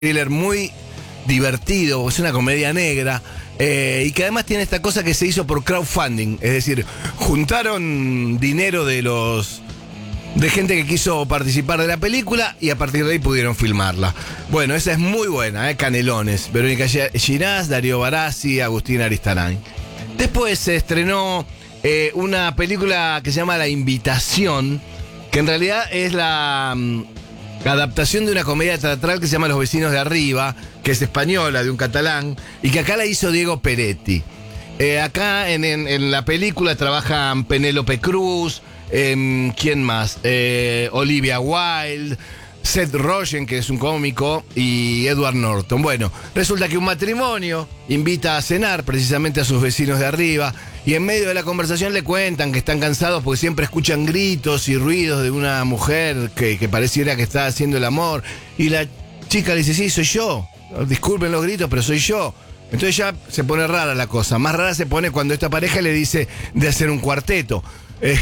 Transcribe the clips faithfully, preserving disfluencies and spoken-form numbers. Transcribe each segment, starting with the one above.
thriller muy divertido, es una comedia negra, eh, y que además tiene esta cosa que se hizo por crowdfunding, es decir, juntaron dinero de los de gente que quiso participar de la película y a partir de ahí pudieron filmarla. Bueno, esa es muy buena, ¿eh? Canelones, Verónica Ginás, Darío Barassi, Agustín Aristarán. Después se estrenó eh, una película que se llama La Invitación, que en realidad es la um, adaptación de una comedia teatral que se llama Los Vecinos de Arriba, que es española, de un catalán, y que acá la hizo Diego Peretti. Eh, acá en, en, en la película trabajan Penélope Cruz, eh, ¿quién más? Eh, Olivia Wilde, Seth Rogen, que es un cómico, y Edward Norton. Bueno, resulta que un matrimonio invita a cenar precisamente a sus vecinos de arriba, y en medio de la conversación le cuentan que están cansados porque siempre escuchan gritos y ruidos de una mujer que, que pareciera que está haciendo el amor, y la chica le dice: sí, soy yo, disculpen los gritos, pero soy yo. Entonces ya se pone rara la cosa. Más rara se pone cuando esta pareja le dice de hacer un cuarteto. Eh,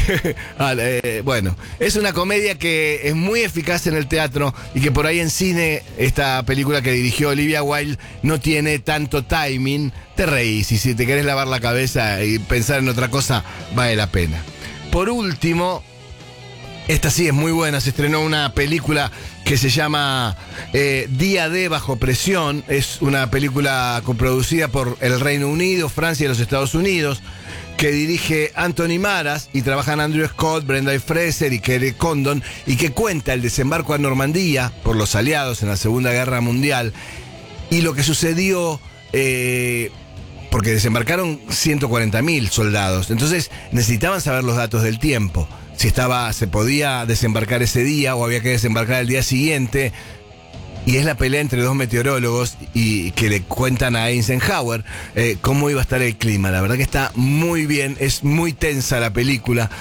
eh, bueno, es una comedia que es muy eficaz en el teatro y que por ahí en cine, esta película que dirigió Olivia Wilde, no tiene tanto timing. Te reís y si te querés lavar la cabeza y pensar en otra cosa, vale la pena. Por último, esta sí es muy buena, se estrenó una película que se llama eh, Día D Bajo Presión. Es una película coproducida por el Reino Unido, Francia y los Estados Unidos, que dirige Anthony Maras y trabajan Andrew Scott, Brenda Fraser y Kerry Condon, y que cuenta el desembarco a Normandía por los aliados en la Segunda Guerra Mundial y lo que sucedió, eh, porque desembarcaron ciento cuarenta mil soldados, entonces necesitaban saber los datos del tiempo, si estaba, se podía desembarcar ese día o había que desembarcar el día siguiente. Y es la pelea entre dos meteorólogos y que le cuentan a Eisenhower eh, cómo iba a estar el clima. La verdad que está muy bien, es muy tensa la película.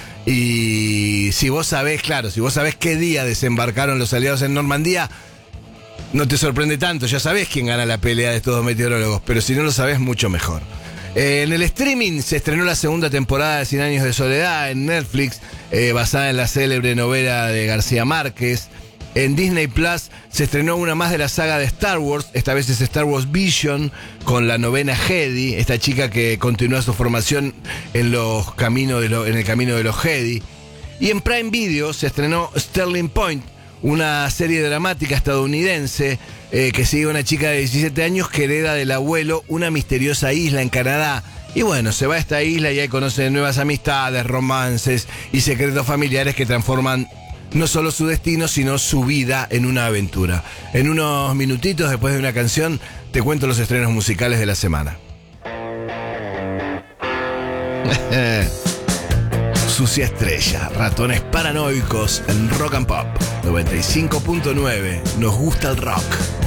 Y si vos sabés, claro, si vos sabés qué día desembarcaron los aliados en Normandía, no te sorprende tanto, ya sabés quién gana la pelea de estos dos meteorólogos, pero si no lo sabés, mucho mejor. Eh, en el streaming se estrenó la segunda temporada de Cien Años de Soledad en Netflix, eh, basada en la célebre novela de García Márquez. En Disney Plus se estrenó una más de la saga de Star Wars, esta vez es Star Wars Vision, con la novena Jedi, esta chica que continúa su formación en, los caminos de lo, en el camino de los Jedi. Y en Prime Video se estrenó Sterling Point, una serie dramática estadounidense eh, que sigue a una chica de diecisiete años que hereda del abuelo una misteriosa isla en Canadá. Y bueno, se va a esta isla y ahí conoce nuevas amistades, romances y secretos familiares que transforman no solo su destino, sino su vida en una aventura. En unos minutitos, después de una canción, te cuento los estrenos musicales de la semana. Sucia Estrella, Ratones Paranoicos en Rock and Pop noventa y cinco punto nueve. Nos gusta el rock.